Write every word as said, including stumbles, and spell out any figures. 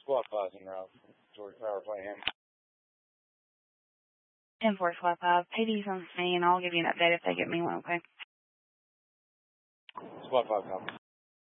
Squad five's en route towards power plant. ten four Squad five. P D's on me, and I'll give you an update if they get me one, okay? Squad five, copy.